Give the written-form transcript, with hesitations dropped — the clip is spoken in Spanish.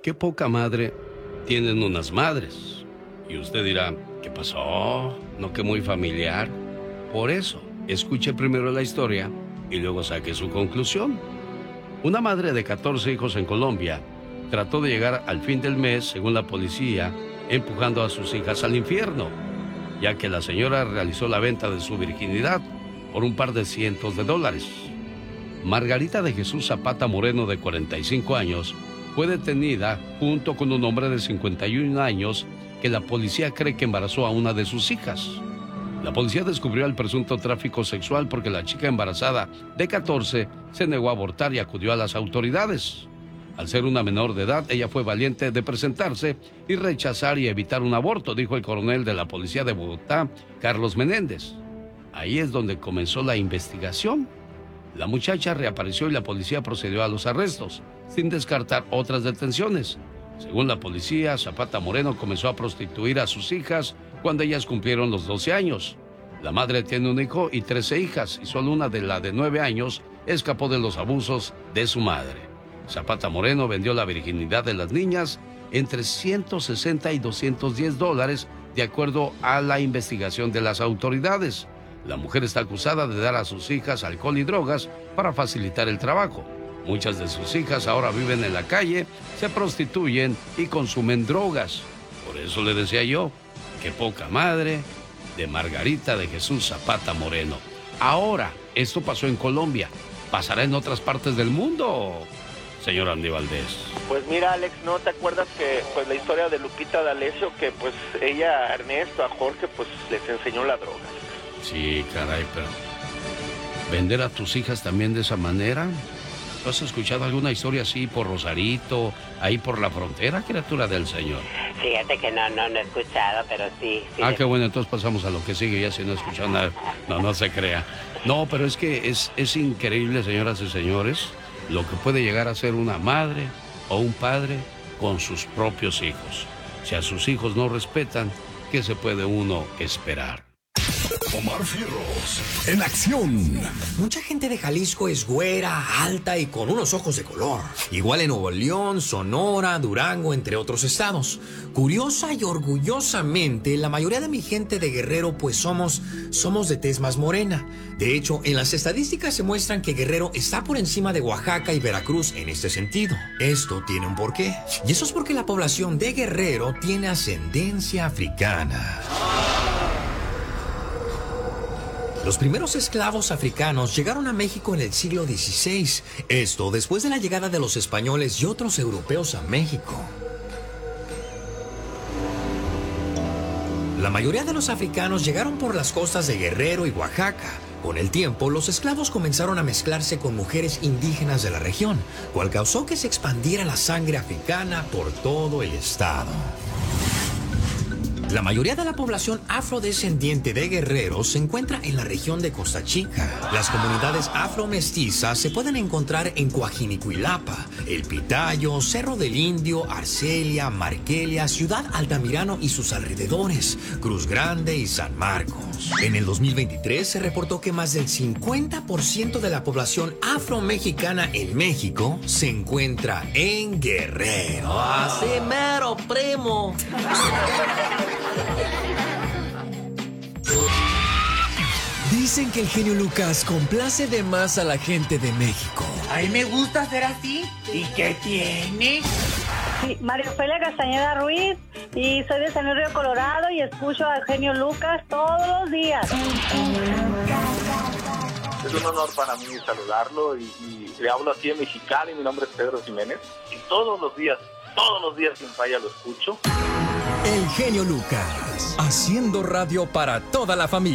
Qué poca madre tienen unas madres. Y usted dirá, ¿qué pasó? No, que muy familiar. Por eso, escuche primero la historia y luego saque su conclusión. Una madre de 14 hijos en Colombia trató de llegar al fin del mes, según la policía, empujando a sus hijas al infierno, ya que la señora realizó la venta de su virginidad por un par de cientos de dólares. Margarita de Jesús Zapata Moreno, de 45 años, fue detenida junto con un hombre de 51 años que la policía cree que embarazó a una de sus hijas. La policía descubrió el presunto tráfico sexual porque la chica embarazada de 14 se negó a abortar y acudió a las autoridades. Al ser una menor de edad, ella fue valiente de presentarse y rechazar y evitar un aborto, dijo el coronel de la policía de Bogotá, Carlos Menéndez. Ahí es donde comenzó la investigación. La muchacha reapareció y la policía procedió a los arrestos, sin descartar otras detenciones. Según la policía, Zapata Moreno comenzó a prostituir a sus hijas cuando ellas cumplieron los 12 años. La madre tiene un hijo y 13 hijas, y solo una, de la de 9 años, escapó de los abusos de su madre. Zapata Moreno vendió la virginidad de las niñas entre 160 y 210 dólares, de acuerdo a la investigación de las autoridades. La mujer está acusada de dar a sus hijas alcohol y drogas para facilitar el trabajo. Muchas de sus hijas ahora viven en la calle, se prostituyen y consumen drogas. Por eso le decía yo, qué poca madre de Margarita de Jesús Zapata Moreno. Ahora, esto pasó en Colombia. ¿Pasará en otras partes del mundo, señor Andy Valdés? Pues mira, Alex, ¿no te acuerdas que pues la historia de Lupita D'Alessio, que pues ella a Ernesto, a Jorge, pues les enseñó la droga? Sí, caray, pero ¿vender a tus hijas también de esa manera? ¿Tú has escuchado alguna historia así por Rosarito, ahí por la frontera, criatura del Señor? Fíjate que no he escuchado, pero sí. Qué bueno, entonces pasamos a lo que sigue, ya si no he escuchado nada. No se crea. No, pero es que es increíble, señoras y señores, lo que puede llegar a ser una madre o un padre con sus propios hijos. Si a sus hijos no respetan, ¿qué se puede uno esperar? Omar Fierros, en acción. Mucha gente de Jalisco es güera, alta y con unos ojos de color. Igual en Nuevo León, Sonora, Durango, entre otros estados. Curiosa y orgullosamente, la mayoría de mi gente de Guerrero pues somos de tez más morena. De hecho, en las estadísticas se muestran que Guerrero está por encima de Oaxaca y Veracruz en este sentido. Esto tiene un porqué. Y eso es porque la población de Guerrero tiene ascendencia africana. Los primeros esclavos africanos llegaron a México en el siglo XVI. Esto después de la llegada de los españoles y otros europeos a México. La mayoría de los africanos llegaron por las costas de Guerrero y Oaxaca. Con el tiempo, los esclavos comenzaron a mezclarse con mujeres indígenas de la región, cual causó que se expandiera la sangre africana por todo el estado. La mayoría de la población afrodescendiente de Guerrero se encuentra en la región de Costa Chica. Las comunidades afromestizas se pueden encontrar en Coajinicuilapa, El Pitayo, Cerro del Indio, Arcelia, Marquelia, Ciudad Altamirano y sus alrededores, Cruz Grande y San Marcos. En el 2023 se reportó que más del 50% de la población afromexicana en México se encuentra en Guerrero. ¡Así mero, primo! Dicen que el genio Lucas complace de más a la gente de México. A mí me gusta ser así. ¿Y qué tiene? Sí, María Ofelia Castañeda Ruiz, y soy de San Luis Río Colorado y escucho al genio Lucas todos los días. Es un honor para mí saludarlo y le hablo aquí en Mexicali. Mi nombre es Pedro Jiménez y todos los días sin falla lo escucho. El genio Lucas, haciendo radio para toda la familia.